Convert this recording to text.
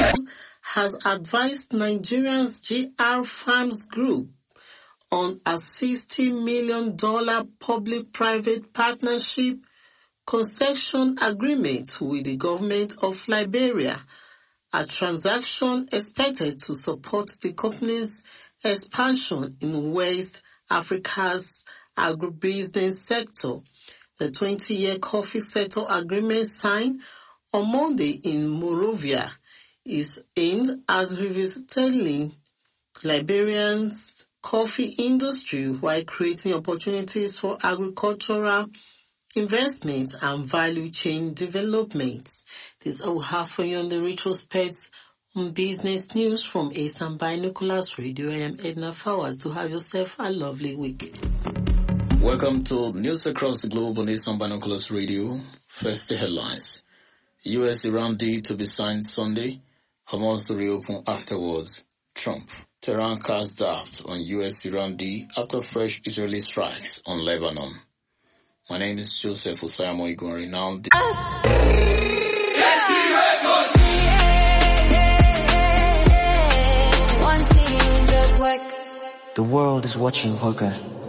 has advised Nigeria's GR Farms Group on a $60 million public-private partnership concession agreement with the government of Liberia, a transaction expected to support the company's expansion in West Africa's agribusiness sector. The 20-year coffee sector agreement signed on Monday in Monrovia is aimed at revitalizing Liberia's coffee industry while creating opportunities for agricultural investment and value chain development. This is all we have for you on the retrospect on business news from ASAM Binoculars Radio. I am Edna Fowers. Do have yourself a lovely week. Welcome to News Across the Globe on ASAM Binoculars Radio. First, the headlines. US-Iran deal to be signed Sunday. Hamas to reopen afterwards. Trump. Tehran casts doubt on US-Iran deal after fresh Israeli strikes on Lebanon. My name is Joseph Osayamo Igori. Now, the world is watching Hoga.